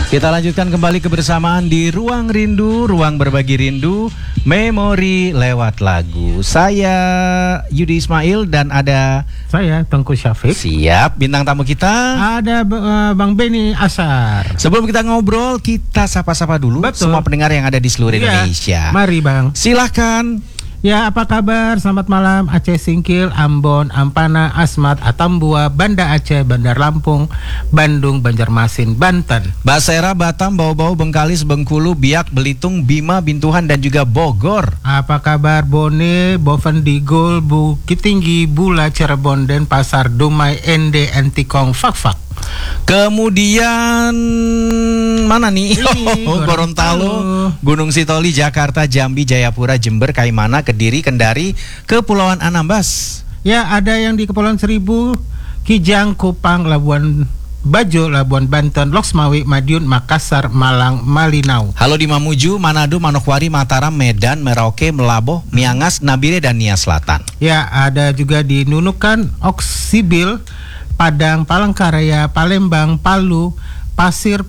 Kita lanjutkan kembali kebersamaan di Ruang Rindu, Ruang Berbagi Rindu, Memori lewat lagu. Saya Yudi Ismail dan ada saya Tengku Syafiq. Siap, bintang tamu kita ada Bang Benny Asar. Sebelum kita ngobrol, kita sapa-sapa dulu. Betul. Semua pendengar yang ada di seluruh Indonesia. Mari Bang. Silahkan. Ya, apa kabar? Selamat malam Aceh Singkil, Ambon, Ampana, Asmat, Atambua, Banda Aceh, Bandar Lampung, Bandung, Banjarmasin, Banten, Basera, Batam, Bau-Bau, Bengkalis, Bengkulu, Biak, Belitung, Bima, Bintuhan dan juga Bogor. Apa kabar Bone, Boven, Digul, Bukit Tinggi, Bula, Cirebon, Denpasar, Dumai, Ende, Entikong, Fak-Fak. Kemudian mana nih? Gorontalo, Gunung Sitoli, Jakarta, Jambi, Jayapura, Jember, Kaimana, Kediri, Kendari, Kepulauan Anambas. Ya, ada yang di Kepulauan Seribu, Kijang, Kupang, Labuan Bajo, Labuan Banten, Loksmawi, Madiun, Makassar, Malang, Malinau. Halo di Mamuju, Manado, Manokwari, Mataram, Medan, Merauke, Melaboh, Miangas, Nabire dan Nia Selatan. Ya, ada juga di Nunukan, Oksibil, Padang, Palangkaraya, Palembang, Palu, Pasir,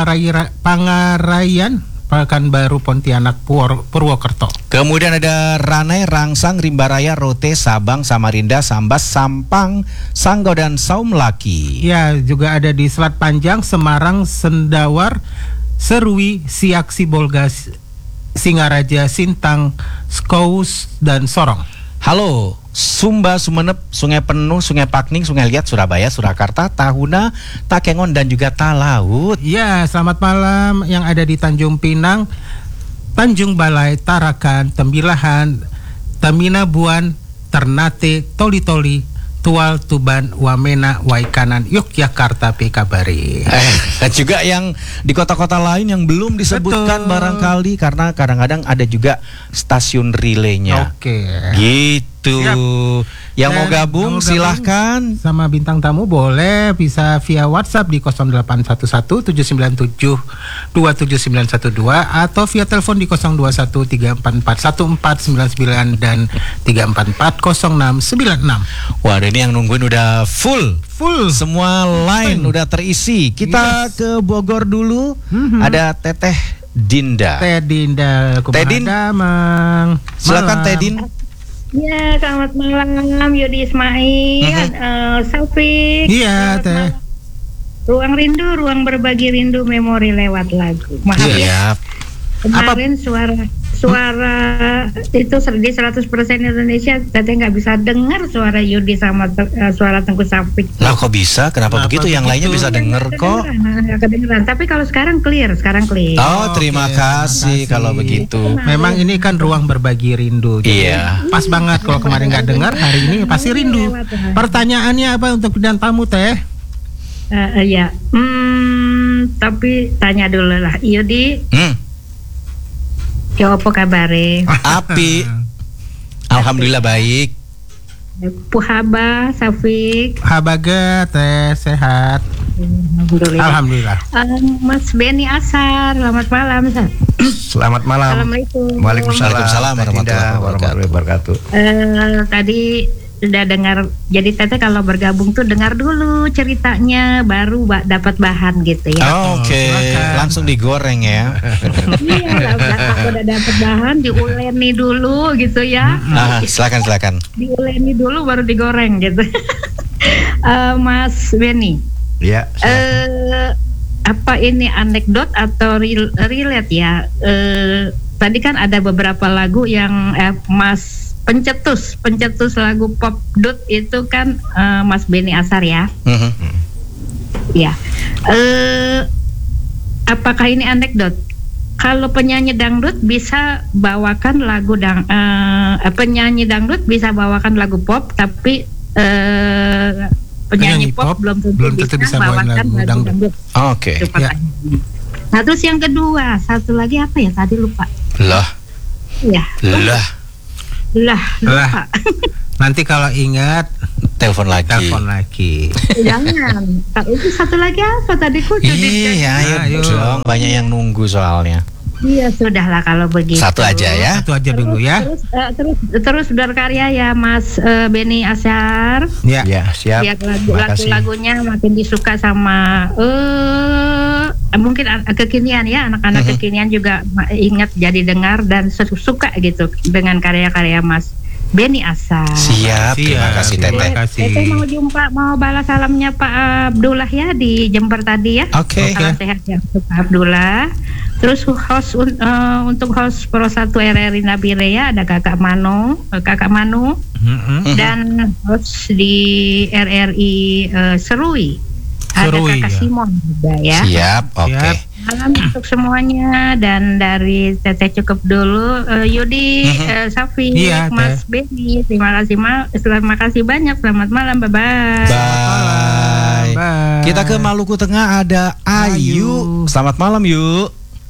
Pangarayan, Pekanbaru, Pontianak, Purwokerto. Kemudian ada Ranai, Rangsang, Rimbaraya, Rote, Sabang, Samarinda, Sambas, Sampang, Sanggau dan Saumlaki. Ya, juga ada di Selat Panjang, Semarang, Sendawar, Serui, Siak, Sibolga, Singaraja, Sintang, Skous dan Sorong. Halo, Sumba, Sumenep, Sungai Penuh, Sungai Pakning, Sungai Liat, Surabaya, Surakarta, Tahuna, Takengon dan juga Talaut. Ya, selamat malam yang ada di Tanjung Pinang, Tanjung Balai, Tarakan, Tembilahan, Taminabuan, Ternate, Toli-Toli, Tual, Tuban, Wamena, Waikanan, Yogyakarta, Pikabari. Juga yang di kota-kota lain yang belum disebutkan. Betul. Barangkali karena kadang-kadang ada juga stasiun relaynya. Oke. Gitu. Siap. Yang mau gabung silahkan. Sama bintang tamu boleh bisa via WhatsApp di 0811 797 27912 atau via telepon di 021 344 1499 dan 344 0696. Waduh, ini yang nungguin udah full. Semua line udah terisi. Kita ke Bogor dulu. Ada Teteh Dinda. Teh Dinda, Teh Din, silakan Teh Din. Ya, selamat malam Yudi Ismail, Syafiq. Iya, Teh. Ruang Rindu, Ruang Berbagi Rindu, Memori lewat lagu. Maaf ya. Kemarin suara itu di 100% Indonesia Teteh nggak bisa dengar suara Yudi sama suara Tengku Syafiq. Lah kok bisa? Kenapa begitu? Yang lainnya bisa denger kok. Kedengeran. Tapi kalau sekarang clear. Oh, terima kasih kalau begitu. Memang ini kan ruang berbagi rindu. Iya. Pas banget kalau kemarin nggak dengar, hari ini pasti rindu. Pertanyaannya apa untuk bidang tamu Teh? Ya. Tapi tanya dulu lah, Yudi. Ya, apa kabare? Api. Alhamdulillah baik. Puhaba, Syafiq. Habaga Teh sehat. Alhamdulillah. Mas Benny Asar, selamat malam. Selamat malam. Assalamualaikum. Waalaikumsalam warahmatullahi wabarakatuh. Tadi udah dengar, jadi Teteh kalau bergabung tuh dengar dulu ceritanya, baru dapat bahan gitu ya. Oke. Langsung digoreng ya. Iya, udah dapat bahan, diuleni dulu gitu ya. Silakan. Diuleni dulu baru digoreng gitu. Mas Benny. Ya. Apa ini anekdot atau relate ya? Tadi kan ada beberapa lagu yang Mas pencetus lagu pop dut itu kan Mas Benny Asar ya. Ya. Apakah ini anekdot? Kalau penyanyi dangdut bisa bawakan lagu penyanyi dangdut bisa bawakan lagu pop, tapi penyanyi pop belum tentu bisa bawakan lagu dangdut. Oke. Ya. Nah, terus yang kedua, satu lagi apa ya tadi lupa. Lah. Lupa. Nanti kalau ingat telepon lagi. Jangan. Itu satu lagi apa tadi ku? Iya, ayo dong. Banyak yang nunggu soalnya. Iya, sudahlah kalau begitu. Satu aja ya. Satu aja dulu ya. Terus berkarya ya Mas Benny Asar. Ya, siap. Lagu-lagunya makin disuka sama mungkin kekinian ya, anak-anak kekinian juga ingat jadi dengar dan suka gitu dengan karya-karya Mas Beni Asar. Siap, terima kasih Teteh. Teteh mau balas salamnya Pak Abdullah ya di Jember tadi ya. Oke. Salam sehat ya untuk Pak Abdullah. Terus untuk host Pro 1 RRI Nabire ya ada Kakak Manu dan host di RRI Serui ada Kakak Simon juga ya. Siap, oke. Salam untuk semuanya dan dari Teteh cukup dulu. Yudi, Safi, Mas Beni, terima kasih banyak. Selamat malam, bye. Kita ke Maluku Tengah ada Ayu. Selamat malam, Yu.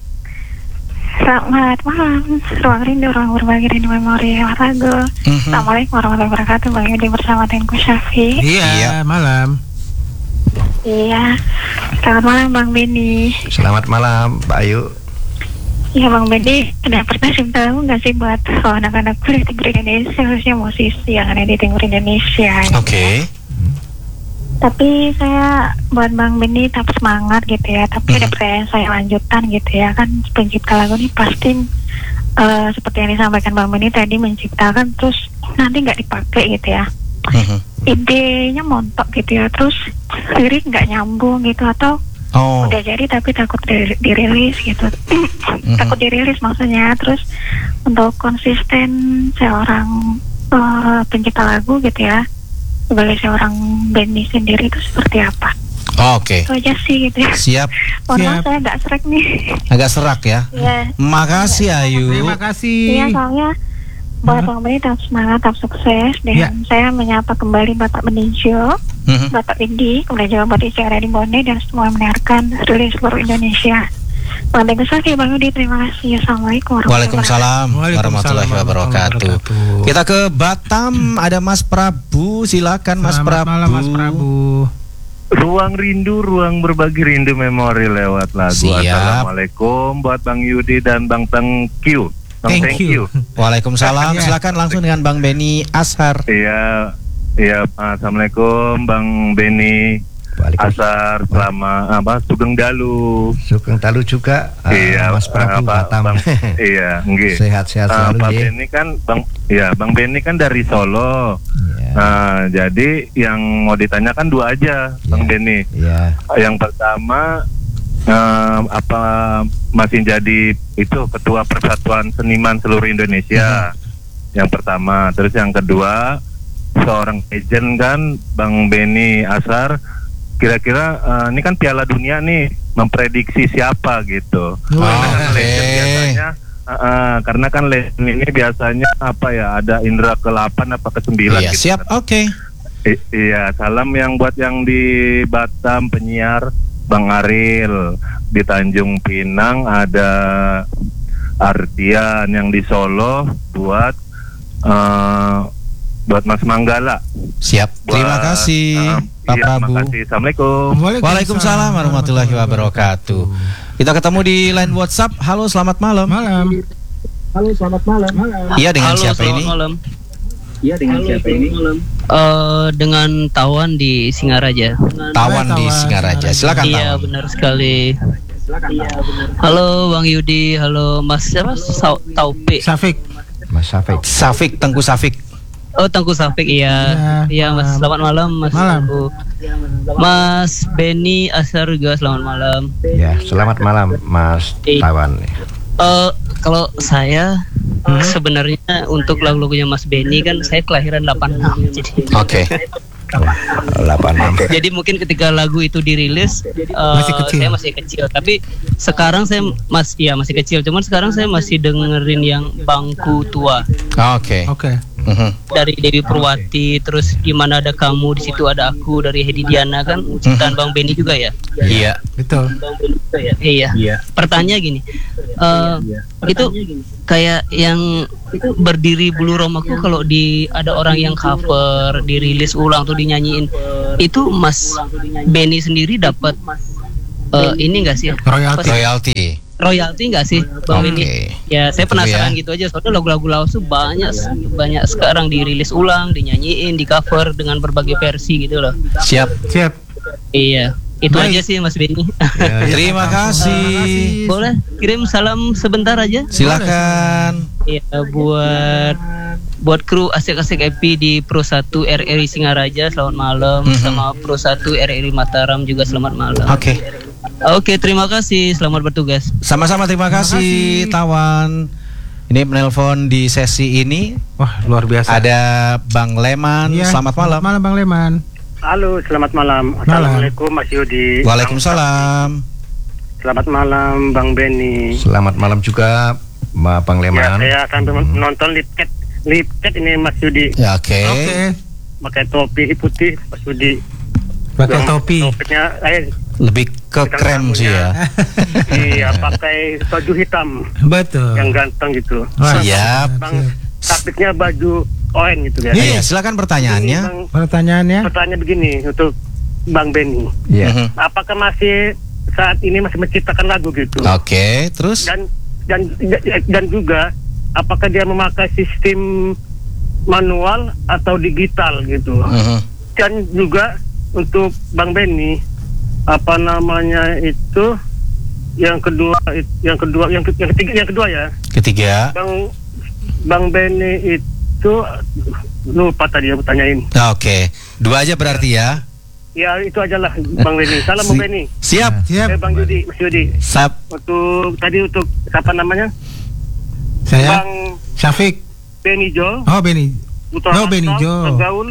Selamat malam, ruang rindu, ruang berbagi rindu memori lagu. Assalamualaikum warahmatullahi wabarakatuh. Bang Yudi bersama Tengku Syafi. Iya, malam. Iya, selamat malam Bang Beni. Selamat malam Mbak Ayu. Iya Bang Beni, ada pertanyaan tahu nggak sih buat anak-anak kuliah Timur Indonesia, khususnya musisi yang ada di Timur Indonesia? Oke. Tapi saya buat Bang Beni tetap semangat gitu ya. Tapi ada pertanyaan saya lanjutan gitu ya, kan pencipta lagu ini pasti seperti yang disampaikan Bang Beni tadi menciptakan terus nanti nggak dipakai gitu ya. Idenya montok gitu ya, terus lirik nggak nyambung gitu atau udah jadi tapi takut dirilis gitu. Takut dirilis maksudnya. Terus untuk konsisten seorang pencipta lagu gitu ya, sebagai seorang Beni sendiri itu seperti apa? Oke. Itu aja sih gitu ya. Siap. Maaf saya agak serak nih. Agak serak ya. Iya. Makasih Ayu. Terima kasih. Iya, soalnya buat Bang Beni tetap semangat, tetap sukses. Dan saya menyapa kembali Bapak Beninjo, Bapak Bindi, kemudian juga buat ICR di Bone dan semua yang mendengarkan dari seluruh Indonesia. Bang Teguh, Bang Yudi, terima kasih. Assalamualaikum Waalaikumsalam warahmatullahi wabarakatuh. Kita ke Batam, ada Mas Prabu, silakan Mas Prabu. Malam Mas Prabu. Ruang rindu, ruang berbagi rindu memori lewat lagu. Siap. Assalamualaikum buat Bang Yudi dan Bang Tengkiu. Thank you. Waalaikumsalam. Silakan langsung dengan Bang Beni Ashar. Iya. Assalamualaikum Bang Beni Ashar, selama Sugeng Dalu juga. Mas Prabu Batam. Iya, nggih. Sehat-sehat selalu. Bang Beni kan dari Solo. Nah, jadi yang mau ditanyakan dua aja, Bang Beni. Yang pertama, apa masih jadi itu ketua Persatuan Seniman seluruh Indonesia? Yang pertama. Terus yang kedua, seorang legend kan Bang Beni Ashar, kira-kira ini kan Piala Dunia nih, memprediksi siapa gitu. Legend biasanya karena kan legend ini biasanya apa ya, ada indra ke-8 apa ke-9 gitu. Siap, oke. Iya, salam yang buat yang di Batam penyiar Bang Aril, di Tanjung Pinang ada Ardian, yang di Solo buat Mas Manggala. Siap. Terima kasih Pak Prabu. Terima kasih. Assalamualaikum. Waalaikumsalam warahmatullahi wabarakatuh. Kita ketemu di line WhatsApp. Halo, selamat malam. Halo, selamat malam. Iya, dengan siapa ini? Dengan Tawan di Singaraja. Tawan di Singaraja. Silakan Tawan. Iya, benar sekali. Halo Bang Yudi, halo Mas siapa? Taufik. Mas Safik, Tengku Safik. Oh, Tengku Safik, iya. Iya, Mas. Selamat malam, Mas. Mas Beni Ashar juga selamat malam. Ya, selamat malam Mas Tawan. Kalau saya sebenarnya untuk lagu-lagunya Mas Beni kan saya kelahiran 86. Jadi Oke. 86. Jadi mungkin ketika lagu itu dirilis saya masih kecil, tapi sekarang saya masih kecil. Cuman sekarang saya masih dengerin yang Bangku Tua. Oke. Dari Dewi Purwati, terus Gimana Ada Kamu, di situ ada aku dari Hedi Diana kan, ciptaan Bang Beni juga ya. Iya, betul. Iya. Pertanyaan gini, itu kayak yang Berdiri Bulu Romaku, kalau ada orang yang cover, dirilis ulang tuh dinyanyiin, itu Mas Beni sendiri dapat ini enggak sih? Royalti nggak sih Bang Beni? Ya saya penasaran gitu aja, soalnya lagu-lagu lawas tuh banyak sekarang dirilis ulang, dinyanyiin, di cover dengan berbagai versi gitu loh. Siap. Iya, Itu aja sih Mas Benny. Terima kasih. Boleh kirim salam sebentar aja? Silakan. Ya, buat kru asik-asik happy di Pro 1 RRI Singaraja selamat malam, sama Pro 1 RRI Mataram juga selamat malam. Oke, terima kasih, selamat bertugas. Sama-sama, terima kasih Tawan. Ini menelpon di sesi ini. Wah, luar biasa. Ada Bang Leman. Iya, Selamat malam. Malam Bang Leman. Halo, selamat malam. Assalamualaikum Mas Yudi. Waalaikumsalam. Selamat malam Bang Benny. Selamat malam juga Bang Leman. Ya, saya akan menonton lipket ini Mas Yudi. Ya, oke. Pakai topi putih Mas Yudi. Pakai topi. Topinya lebih ke krem sih ya. Iya, pakai baju hitam. Betul. Yang ganteng gitu. Siap. Bang, taktiknya baju oranye gitu ya. Iya, silakan pertanyaannya. Pertanyaannya begini untuk Bang Benny. Iya. Apakah masih saat ini masih menciptakan lagu gitu? Oke, terus? Dan juga apakah dia memakai sistem manual atau digital gitu? Dan juga untuk Bang Benny, apa namanya itu yang kedua ya. Ketiga. Bang Benny itu lupa tadi ya pertanyain. Oke. Dua aja berarti ya. Ya itu aja lah Bang Benny. Salam Bang Benny. Siap. Bang Yudi, Mas Yudi. Untuk siapa namanya? Saya Bang Syafiq. Benny Jo. Oh, Benny. Benny Jo. Gaul,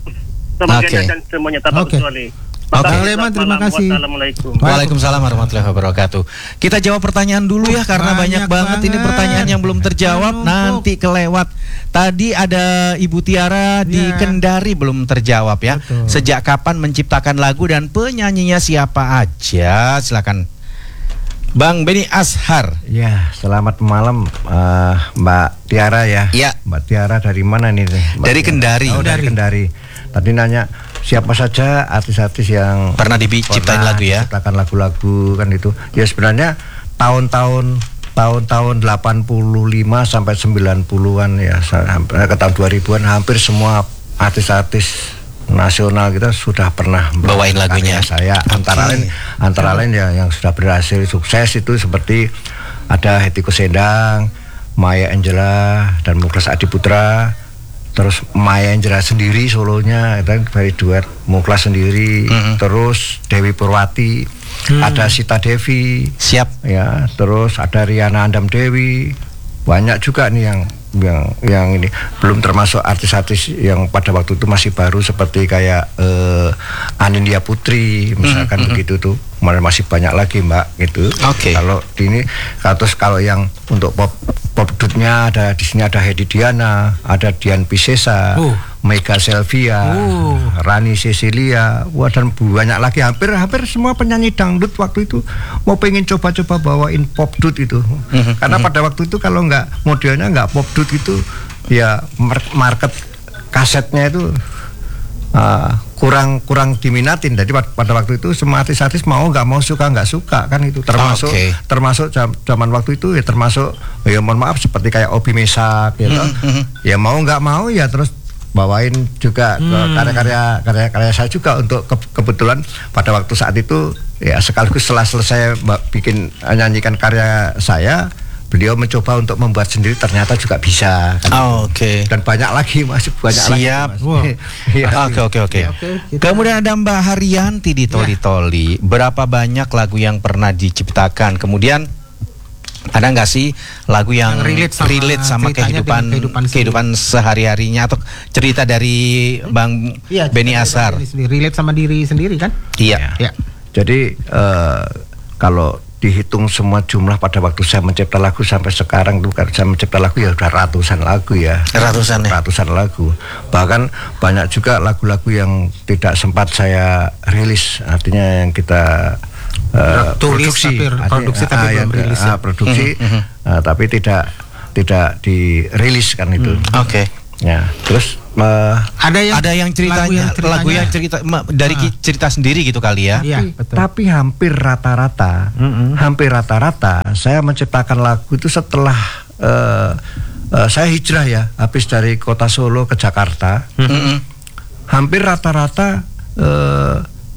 dan semuanya tanpa kecuali. Bang Leman, terima kasih. Assalamualaikum. Waalaikumsalam warahmatullahi wabarakatuh. Kita jawab pertanyaan dulu ya karena banyak banget ini pertanyaan yang belum terjawab, nanti kelewat. Tadi ada Ibu Tiara di Kendari belum terjawab ya. Sejak kapan menciptakan lagu dan penyanyinya siapa aja? Silakan. Bang Benny Ashar. Ya, selamat malam Mbak Tiara ya. Iya. Mbak Tiara dari mana nih? Dari Kendari. Oh, dari Kendari. Tadi nanya siapa saja artis-artis yang pernah diciptain lagu ya? Ciptakan lagu-lagu kan itu. Ya sebenarnya tahun 85 sampai 90-an ya, sampai ke tahun 2000-an hampir semua artis-artis nasional kita sudah pernah bawain lagunya. Saya antara lain ya yang sudah berhasil sukses itu seperti ada Hetty Koesendang, Maya Angela dan Muklas Adiputra. Terus Maya Angela sendiri solonya itu dari duet Muklas sendiri, terus Dewi Purwati, ada Sita Devi, siap ya, terus ada Riana Andam Dewi, banyak juga nih yang ini, belum termasuk artis-artis yang pada waktu itu masih baru seperti kayak Anindya Putri misalkan begitu tuh, masih banyak lagi Mbak gitu. Kalau ini kalau yang untuk pop dutnya ada di sini, ada Hedi Diana, ada Dian Piscesa, Mega Selvia, Rani Cecilia, dan banyak lagi, hampir semua penyanyi dangdut waktu itu mau pengen coba-coba bawain pop dut itu. Karena pada waktu itu kalau nggak modelnya nggak pop dut itu ya market kasetnya itu kurang diminatin. Jadi pada waktu itu semua artis-artis mau nggak mau, suka nggak suka kan itu, termasuk zaman waktu itu ya, termasuk ya mohon maaf seperti kayak Obi Mesak gitu. Ya mau nggak mau ya terus bawain juga karya-karya saya juga. Untuk kebetulan pada waktu saat itu ya sekaligus setelah selesai nyanyikan karya saya, beliau mencoba untuk membuat sendiri, ternyata juga bisa kan. Dan banyak lagi, masih banyak lagi. Oke. Kemudian ada Mbak Haryanti di Toli-Toli. Berapa banyak lagu yang pernah diciptakan? Kemudian ada nggak sih lagu yang relate sama kehidupan sehari-harinya, atau cerita dari Bang Benny Ashar? Relate sama diri sendiri kan? Iya. Jadi kalau dihitung semua jumlah pada waktu saya mencipta lagu sampai sekarang tuh, saya mencipta lagu ya udah ratusan lagu ya. Ratusan lagu. Bahkan banyak juga lagu-lagu yang tidak sempat saya rilis, artinya yang kita produksi tapi belum rilis. Tapi tidak dirilis kan itu. Ya, terus ada yang ceritanya lagu yang cerita dari cerita sendiri gitu kali ya. Tapi hampir rata-rata saya menciptakan lagu itu setelah saya hijrah ya, habis dari kota Solo ke Jakarta. Hampir rata-rata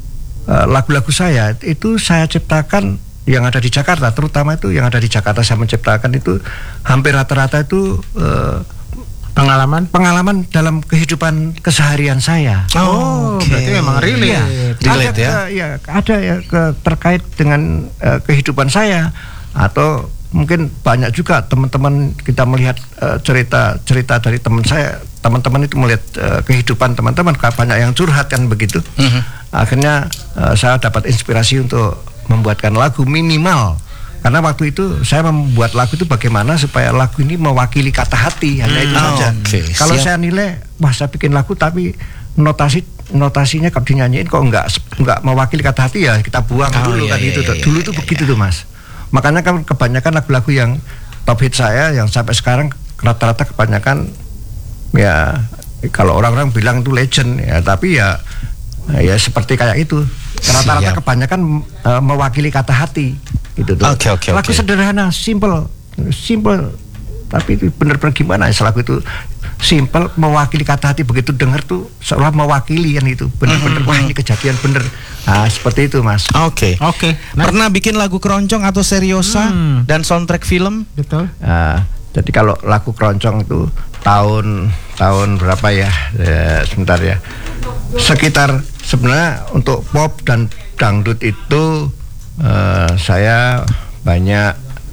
lagu-lagu saya itu saya ciptakan yang ada di Jakarta, terutama itu yang ada di Jakarta saya menciptakan itu hampir rata-rata itu pengalaman dalam kehidupan keseharian saya. Berarti memang relate ya. Ada ya terkait dengan kehidupan saya, atau mungkin banyak juga teman-teman kita melihat cerita dari teman-teman itu melihat kehidupan teman-teman, banyak yang curhat kan begitu. Akhirnya saya dapat inspirasi untuk membuatkan lagu minimal. Karena waktu itu saya membuat lagu itu bagaimana supaya lagu ini mewakili kata hati, hanya itu saja. Kalau saya nilai, wah saya bikin lagu tapi notasinya kalau dinyanyiin kok enggak mewakili kata hati, ya kita buang dulu kan itu. Dulu tuh begitu tuh Mas. Makanya kan kebanyakan lagu-lagu yang top hit saya yang sampai sekarang rata-rata kebanyakan ya kalau orang-orang bilang itu legend ya, tapi ya seperti kayak itu. Rata-rata kebanyakan mewakili kata hati. Gitu tuh. Lagu sederhana, simple, tapi itu benar-benar gimana ya, lagu itu simple, mewakili kata hati, begitu dengar tuh seolah mewakili kan itu, benar-benar wah ini kejadian bener. Nah, seperti itu Mas. Oke. Pernah bikin lagu keroncong atau seriosa dan soundtrack film? Betul. Jadi kalau lagu keroncong itu tahun berapa ya? Sebentar ya. Sekitar sebenarnya untuk pop dan dangdut itu saya banyak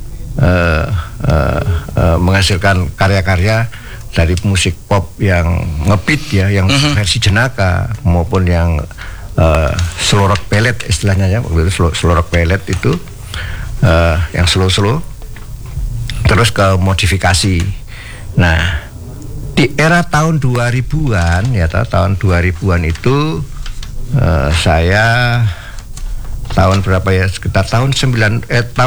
menghasilkan karya-karya dari musik pop yang ngebeat ya, yang versi jenaka maupun yang slow rock ballad istilahnya ya, waktu itu slow rock ballad itu yang slow terus ke modifikasi. Nah, di era tahun 2000-an ya, tahun 2000-an itu saya tahun berapa ya, sekitar tahun 92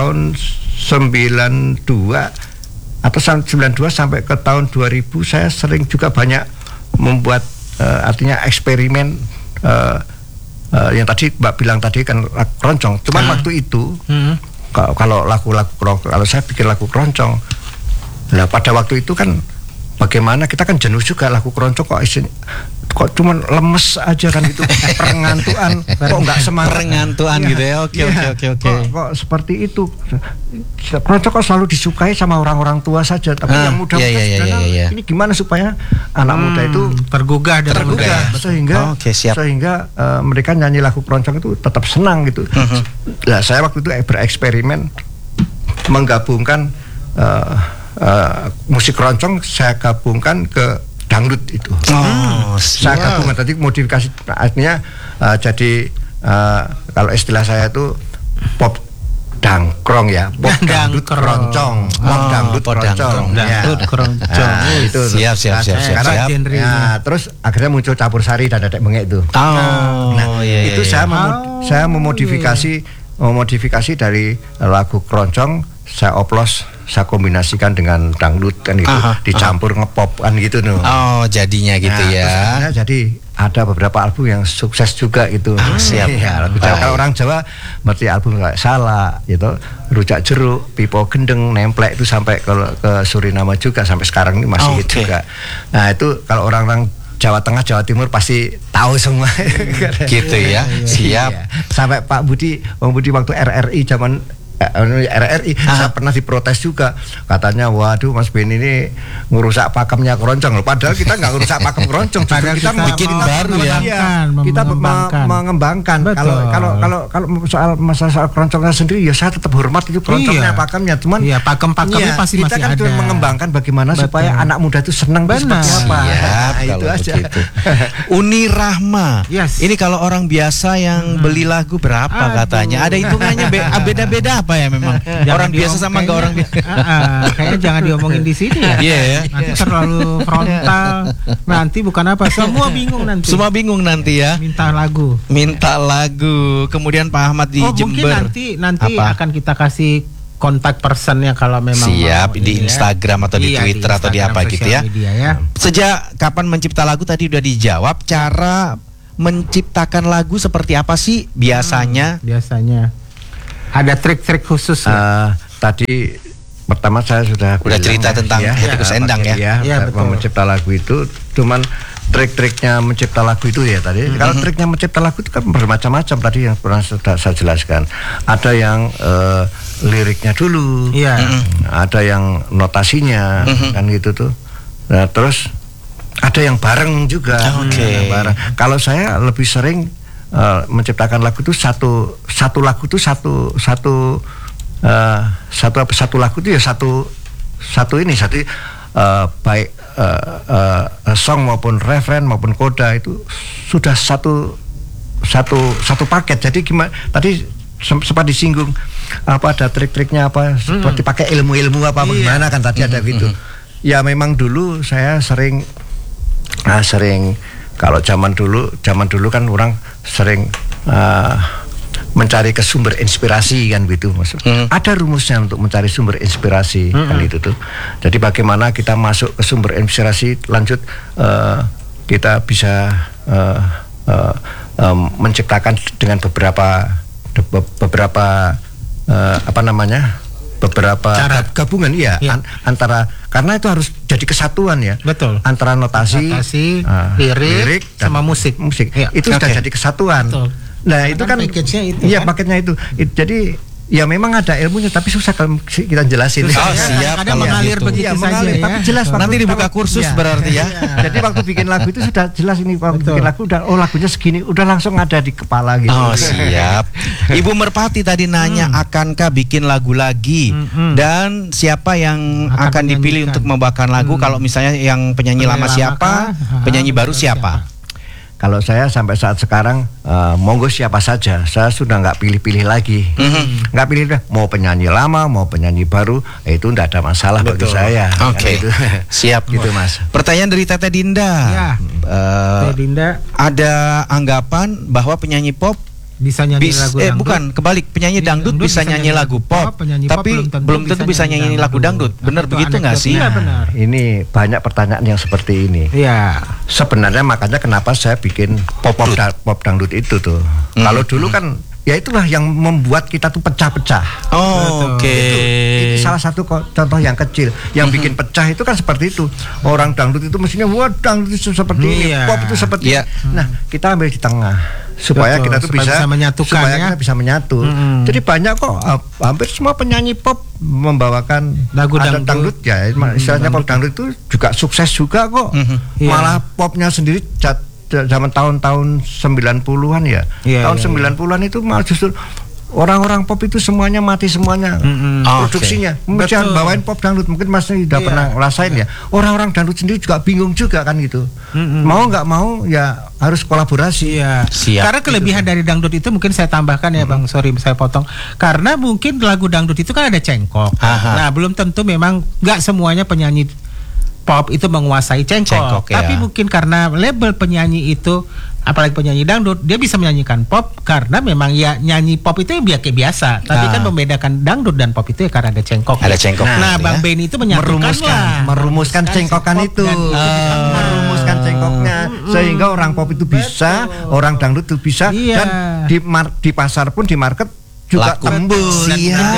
atau 92 sampai ke tahun 2000 saya sering juga banyak membuat artinya eksperimen yang tadi Mbak bilang tadi kan lagu keroncong. Cuman waktu itu kalau kalau saya bikin lagu keroncong, nah pada waktu itu kan bagaimana kita kan jenuh juga lagu keroncong kok cuman lemes aja kan gitu, perengantuan, kok nggak semangat, perengantuan gitu ya. Oke. Kok seperti itu, keroncong kok selalu disukai sama orang-orang tua saja, tapi yang muda ini gimana supaya anak muda itu tergugah sehingga mereka nyanyi lagu keroncong itu tetap senang gitu. Nah, saya waktu itu bereksperimen menggabungkan musik keroncong, saya gabungkan ke dangdut itu. Saya gabungkan tadi modifikasi, artinya jadi kalau istilah saya itu pop dangkrong ya, pop dangdut keroncong, pop dangdut keroncong. Itu siap. Nah, terus akhirnya muncul campur sari dan dadek bengek itu. Itu saya memodifikasi dari lagu keroncong, saya oplos, saya kombinasikan dengan dangdut kan gitu, dicampur ngepop kan gitu nih. Jadinya gitu ya. Jadi ada beberapa album yang sukses juga gitu. Siap. Ya, kalau orang Jawa berarti album kayak Salah gitu, Rujak Jeruk, Pipo Gendeng, Nemplek itu sampai ke Suriname juga, sampai sekarang ini masih juga. Nah, itu kalau orang-orang Jawa Tengah, Jawa Timur pasti tahu semua. Gitu ya. Siap. Sampai Pak Budi waktu RRI zaman saya pernah diprotes juga, katanya waduh Mas Ben ini ngurusak pakemnya keroncong, padahal kita nggak ngurusak pakem keroncong, kita bikin baru ya, kita mengembangkan. Kalau soal keroncongnya sendiri ya saya tetap hormat itu keroncongnya, pakemnya, cuman pakem-pakemnya pasti kita masih kan ada. Mengembangkan bagaimana supaya anak muda itu senang seperti apa. Itu aja. Uni Rahma. Ini kalau orang biasa yang beli lagu berapa katanya? Ada hitungannya beda-beda apa ya memang? Orang biasa sama enggak orang biasa. Kayaknya jangan diomongin di sini ya. Nanti terlalu frontal. Nanti bukan apa, semua bingung nanti ya. Minta lagu. Kemudian Pak Ahmad di Jember. Mungkin nanti akan kita kasih kontak personnya kalau memang siap di Instagram atau di Twitter atau di apa gitu ya. Sejak kapan mencipta lagu tadi udah dijawab. Cara menciptakan lagu seperti apa sih biasanya? Ada trik-trik khusus tadi pertama saya sudah cerita tentang Hetty Koes Endang ya. Mencipta lagu itu, cuman trik-triknya mencipta lagu itu ya tadi. Kalau triknya mencipta lagu itu kan bermacam-macam tadi yang pernah saya jelaskan. Ada yang liriknya dulu, ada yang notasinya, kan gitu tuh. Nah, terus ada yang bareng juga. Bareng. Kalau saya lebih sering menciptakan lagu itu satu lagu itu satu lagu itu ya satu baik song maupun referen maupun koda itu sudah satu paket. Jadi gimana tadi sempat disinggung apa ada trik-triknya apa seperti pakai ilmu-ilmu apa gimana kan tadi ada gitu. Ya memang dulu saya sering kalau zaman dulu kan orang sering mencari ke sumber inspirasi kan gitu maksud. Ada rumusnya untuk mencari sumber inspirasi kan itu tuh. Jadi bagaimana kita masuk ke sumber inspirasi lanjut kita bisa menciptakan dengan beberapa gabungan antara karena itu harus jadi kesatuan ya. Betul. Antara notasi lirik sama musik. Itu sudah jadi kesatuan. Betul. Nah, itu kan paketnya itu. Iya, paketnya itu. Jadi ya memang ada ilmunya tapi susah kalau kita jelasin. Siap. Ada mengalir gitu. begitu saja mengalir, tapi jelas nanti dibuka kursus berarti ya. Jadi waktu bikin lagu itu sudah jelas ini waktu bikin lagu udah lagunya segini udah langsung ada di kepala gitu. Oh, siap. Ibu Merpati tadi nanya akankah bikin lagu lagi dan siapa yang akan dipilih untuk membawakan lagu kalau misalnya yang penyanyi lama siapa, penyanyi baru siapa? Kalau saya sampai saat sekarang monggo siapa saja, saya sudah nggak pilih-pilih lagi, nggak pilih mau penyanyi lama mau penyanyi baru itu nggak ada masalah bagi saya. Oke, gitu. Siap gitu Mas. Pertanyaan dari Teteh Dinda. Teteh Dinda, ada anggapan bahwa penyanyi pop bisa nyanyi lagu dangdut. Bukan, kebalik, penyanyi dangdut bisa nyanyi lagu pop, tapi belum tentu bisa nyanyi lagu dangdut. Benar begitu nggak sih? Iya benar. Ini banyak pertanyaan yang seperti ini. Iya. Sebenarnya makanya kenapa saya bikin pop dangdut itu tuh. Kalau dulu kan ya itulah yang membuat kita tuh pecah-pecah. Oke. Itu salah satu contoh yang kecil. Yang bikin pecah itu kan seperti itu. Orang dangdut itu mestinya wah dangdut itu seperti ini, pop itu seperti ini. Nah, kita ambil di tengah supaya kita tuh bisa menyatukan kita bisa menyatu. Jadi banyak kok hampir semua penyanyi pop membawakan lagu dangdut ya. Istilahnya pop dangdut itu juga sukses juga kok. Malah popnya sendiri zaman tahun-tahun 90-an ya. Tahun 90-an itu malah justru orang-orang pop itu semuanya mati semuanya produksinya. Jangan bawain pop dangdut, mungkin Mas sudah pernah ngerasain ya. Orang-orang dangdut sendiri juga bingung juga kan gitu. Mau nggak mau ya harus kolaborasi. Siap. Karena kelebihan dari dangdut itu mungkin saya tambahkan ya Bang, sorry saya potong. Karena mungkin lagu dangdut itu kan ada cengkok. Nah, belum tentu memang nggak semuanya penyanyi pop itu menguasai cengkok tapi mungkin karena label penyanyi itu apalagi penyanyi dangdut dia bisa menyanyikan pop karena memang ya nyanyi pop itu yang biasa tapi kan membedakan dangdut dan pop itu ya karena ada cengkok. Nah, Bang Benny itu merumuskan cengkokan itu, merumuskan cengkoknya sehingga orang pop itu bisa, orang dangdut itu bisa dan di pasar pun di market juga tembus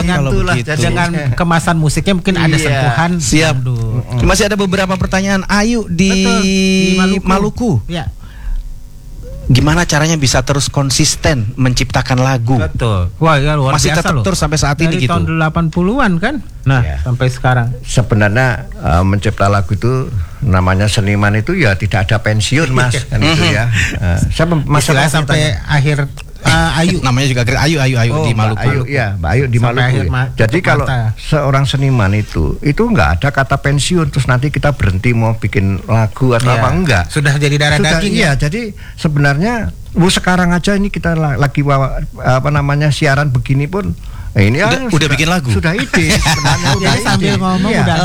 dengan kemasan musiknya mungkin ada sentuhan. Siap. Masih ada beberapa pertanyaan. Ayu di Maluku. Ya. Gimana caranya bisa terus konsisten menciptakan lagu? Betul. Wah, ya luar masih biasa tetap terus sampai saat ini gitu. Tahun 80-an kan? Nah, sampai sekarang. Sebenarnya mencipta lagu itu namanya seniman itu ya tidak ada pensiun, Mas. Kan itu ya. Saya masalah sampai akhir Ayu namanya juga Ayu di Maluku. Mbak Ayu di Maluku. Jadi kalau seorang seniman itu nggak ada kata pensiun terus nanti kita berhenti mau bikin lagu atau apa enggak. Sudah jadi darah daging ya. Jadi sebenarnya sekarang aja ini kita lagi siaran begini pun ini udah bikin lagu. Sudah ide sebenarnya sambil ngomong udah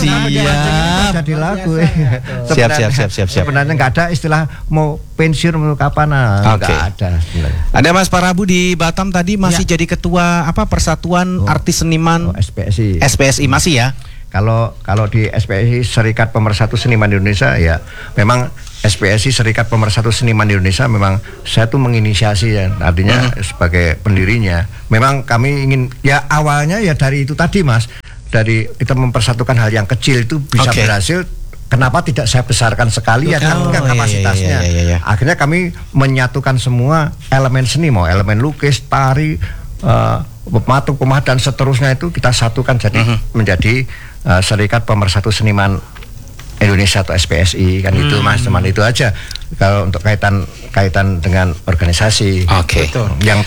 siap jadi lagu. Siap. Sebenarnya nggak ada istilah mau pensiun mau kapan nggak ada. Ada Mas Parabu di Batam tadi masih jadi ketua Persatuan Artis Seniman SPSI masih ya. Kalau di SPSI Serikat Pemersatu Seniman Indonesia ya memang SPSI Serikat Pemersatu Seniman Indonesia memang saya tuh menginisiasi ya artinya sebagai pendirinya. Memang kami ingin ya awalnya ya dari itu tadi Mas, dari kita mempersatukan hal yang kecil itu bisa berhasil kenapa tidak saya besarkan sekalian kan enggak kapasitasnya. Akhirnya kami menyatukan semua elemen seni, mau elemen lukis, tari, pematung, pemahat dan seterusnya itu kita satukan jadi menjadi Serikat Pemersatu Seniman Indonesia atau SPSI kan itu Mas, teman itu aja kalau untuk kaitan dengan organisasi. Yang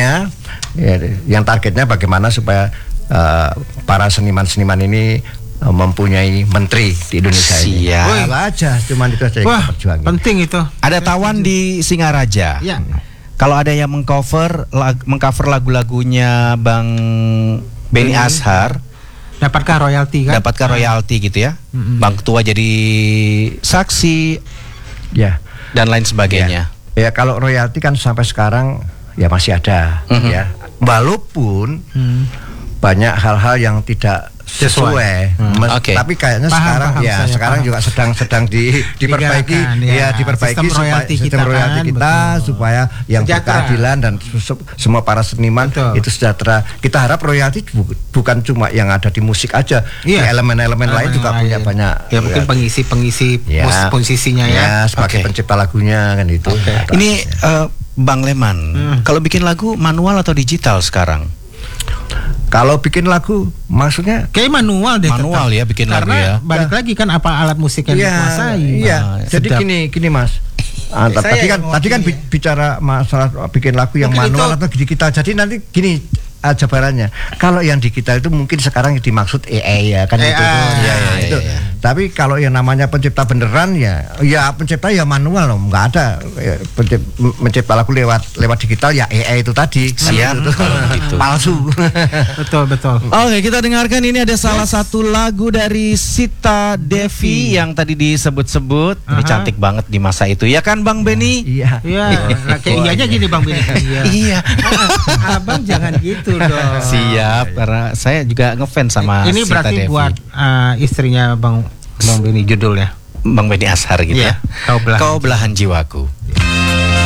targetnya bagaimana supaya para seniman-seniman ini mempunyai menteri di Indonesia ini. Aja, cuman itu aja yang perjuangin. Penting itu. Ada Tawan di Singaraja. Ya. Kalau ada yang mengcover lagu-lagunya Bang Benny Ashar, dapatkan royalti kan? Dapatkan royalti gitu ya. Bang Ketua jadi saksi, ya, dan lain sebagainya. Ya, kalau royalti kan sampai sekarang ya masih ada, ya. Walaupun banyak hal-hal yang tidak sesuai. Tapi kayaknya sekarang juga sedang diperbaiki, diperbaiki sistem royalti kita supaya yang berkeadilan dan semua para seniman itu sejahtera. Kita harap royalti bukan cuma yang ada di musik aja, di elemen-elemen lain juga punya banyak. Ya mungkin pengisi posisinya sebagai pencipta lagunya kan itu. Ini Bang Leman, kalau bikin lagu manual atau digital sekarang? Kalau bikin lagu maksudnya kayak manual deh, manual ya bikin lagu ya. Balik lagi kan apa alat musik yang dikuasai. Jadi gini Mas. Tadi kan bicara masalah bikin lagu yang manual atau digital. Jadi nanti gini jabarannya. Kalau yang digital itu mungkin sekarang dimaksud AI ya kan itu. Tapi kalau yang namanya pencipta beneran ya pencipta ya manual loh, nggak ada mencipta lagu lewat digital ya AI itu tadi. Palsu. Betul. Oke, kita dengarkan ini ada salah satu lagu dari Sita Devi yang tadi disebut-sebut. Ini cantik banget di masa itu ya kan Bang Benny? Iya. Kayaknya gini Bang Benny. Iya. Abang jangan gitu dong. Siap, karena saya juga ngefans sama ini Sita berarti Devi. buat istrinya Bang Benny judulnya Bang Benny Ashar gitu ya. Kau Belahan Jiwaku.